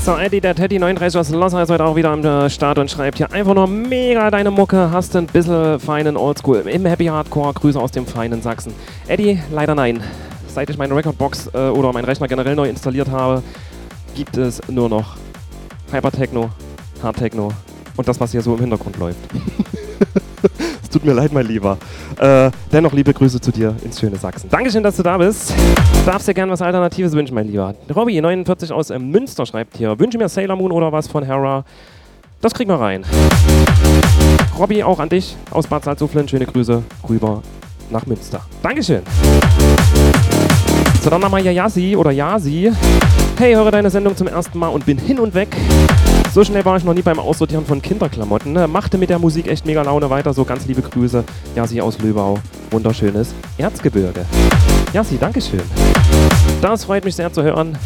So, Eddie, der Teddy 39 aus Losser ist heute auch wieder am Start und schreibt hier einfach nur mega deine Mucke, hast ein bisschen feinen Oldschool im Happy Hardcore, Grüße aus dem feinen Sachsen. Eddie, leider nein. Seit ich meine Recordbox oder meinen Rechner generell neu installiert habe, gibt es nur noch Hypertechno, Hardtechno und das, was hier so im Hintergrund läuft. Es tut mir leid, mein Lieber. Dennoch liebe Grüße zu dir ins schöne Sachsen. Dankeschön, dass du da bist. Darfst dir gerne was Alternatives wünschen, mein Lieber. Robby, 49 aus Münster, schreibt hier. Wünsche mir Sailor Moon oder was von Hera. Das kriegen wir rein. Robby, auch an dich aus Bad Salzuflen. Schöne Grüße rüber nach Münster. Dankeschön. So, dann nochmal Yasi oder Yasi. Hey, höre deine Sendung zum ersten Mal und bin hin und weg. So schnell war ich noch nie beim Aussortieren von Kinderklamotten. Machte mit der Musik echt mega Laune weiter. So, ganz liebe Grüße. Yasi aus Löbau. Wunderschönes Erzgebirge. Yasi, Dankeschön. Das freut mich sehr zu hören.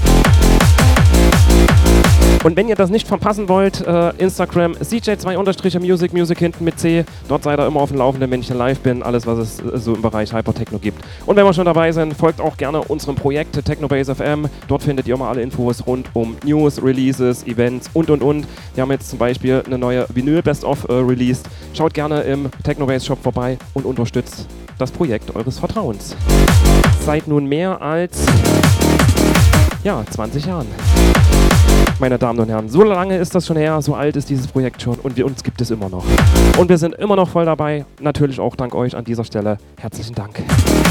Und wenn ihr das nicht verpassen wollt, Instagram CJ2_Music, Music hinten mit C. Dort seid ihr immer auf dem Laufenden, wenn ich hier live bin. Alles, was es so im Bereich Hypertechno gibt. Und wenn wir schon dabei sind, folgt auch gerne unserem Projekt Technobase FM. Dort findet ihr immer alle Infos rund um News, Releases, Events und. Wir haben jetzt zum Beispiel eine neue Vinyl Best-of released. Schaut gerne im Technobase Shop vorbei und unterstützt das Projekt eures Vertrauens. Seit nun mehr als 20 Jahren. Meine Damen und Herren, so lange ist das schon her, so alt ist dieses Projekt schon und uns gibt es immer noch. Und wir sind immer noch voll dabei, natürlich auch dank euch an dieser Stelle. Herzlichen Dank.